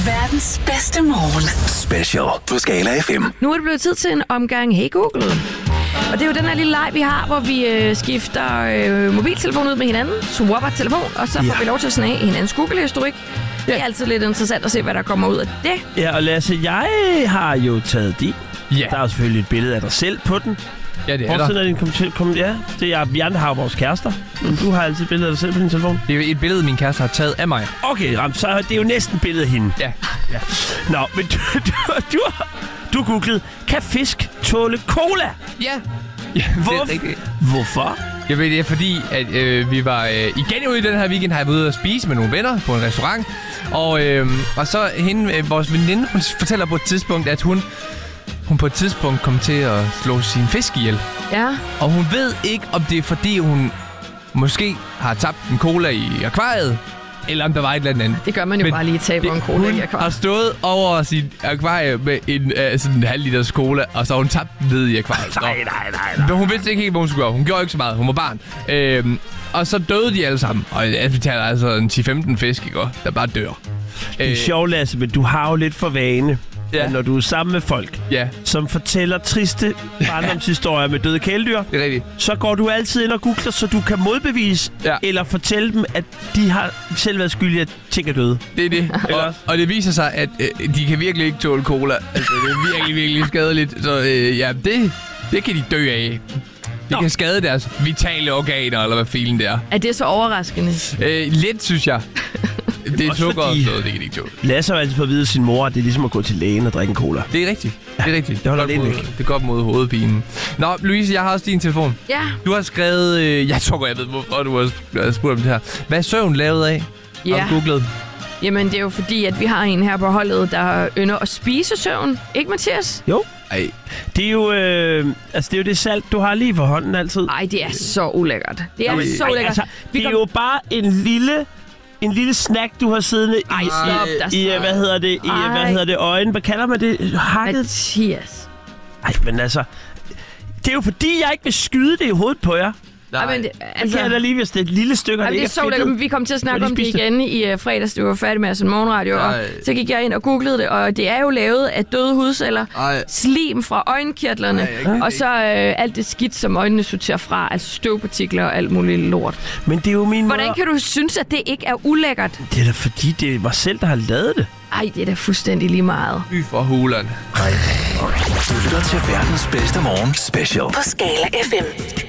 Verdens bedste morgen. Special på Skala FM. Nu er det blevet tid til en omgang Hey Google. Og det er jo den her lille leg, vi har, hvor vi skifter mobiltelefon ud med hinanden, swapper telefon, og så får vi lov til at snage hinandens Google-historik. Ja. Det er altid lidt interessant at se, hvad der kommer ud af det. Ja, og Lasse, jeg har jo taget din. Ja. Der er selvfølgelig et billede af dig selv på den. Ja, det er der. Det er, vi andre har vores kærester, men du har altid et billede af dig selv på din telefon. Det er jo et billede, min kæreste har taget af mig. Okay, så det er jo næsten et billede af hende. Ja. Nå, men du googlede, kan fisk tåle cola? Ja. Ja, Hvorfor? Jeg ved det er fordi, at vi var igen ude i den her weekend, har jeg været ude at spise med nogle venner på en restaurant. Og så vores veninde, hun fortæller på et tidspunkt, at hun på et tidspunkt kom til at slå sin fisk ihjel. Ja. Og hun ved ikke, om det er fordi, hun måske har tabt en cola i akvariet, eller om der var et eller andet. Det gør man jo bare lige taber en cola i akvariet. Hun har stået over sin akvarie med sådan en halv liters cola, og så har hun tabt den ned i akvariet. Nej. Men hun vidste ikke helt, hvad hun skulle gøre. Hun gjorde ikke så meget. Hun var barn. Og så døde de alle sammen. Og vi taler altså en 10-15 fisk, ikke? Der bare dør. Det er sjovt, Lasse, men du har jo lidt for vane, at når du er sammen med folk, som fortæller triste barndomshistorier med døde kæledyr, det er rigtigt. Så går du altid ind og googler, så du kan modbevise, eller fortælle dem, at de har selv været skyldige, at ting er døde. Det er det. Og det viser sig, at de kan virkelig ikke tåle cola. Altså, det er virkelig, virkelig skadeligt. Så det kan de dø af. Det kan skade deres vitale organer, eller hvad filen det er. Er det så overraskende? Lidt, synes jeg. Det er sukker og sådan noget, det kan de ikke tåle. Lasse har altid fået at vide af sin mor, at det er ligesom at gå til lægen og drikke en cola. Det er rigtigt. Det er rigtigt. Det holder lidt væk. Det går op mod hovedpinen. Nå, Louise, jeg har også din telefon. Ja. Du har skrevet... jeg tror, jeg ved, hvorfor du har spurgt om det her. Hvad er søvn lavet af? Ja. Har du googlet? Jamen, det er jo fordi, at vi har en her på holdet, der ynder at spise søvn. Ikke, Mathias? Jo. Ej. Det er jo, det er jo det salt, du har lige for hånden altid. Ej, det er så ulækkert. Det er så ulækkert. Altså, det er jo bare en lille snack, du har siddende i øjen. Hvad kalder man det? Hakket? Mathias. Ej, men altså, det er jo fordi, jeg ikke vil skyde det i hovedet på jer. Nej, men det kan jeg da lige, hvis det er et lille stykke, og det ikke er så ulækkert. Vi kom til at snakke om det igen i fredags, det var færdig med at sende morgenradio, og så gik jeg ind og googlede det, og det er jo lavet af døde hudceller, slim fra øjenkirtlerne, og så alt det skidt, som øjnene sorterer fra, altså støvpartikler og alt muligt lort. Men det er jo min Hvordan kan du synes, at det ikke er ulækkert? Det er da fordi, det er mig selv, der har lavet det. Ej, det er da fuldstændig lige meget. Fy for hulen. Du lytter til verdens bedste morgen special På Skala FM.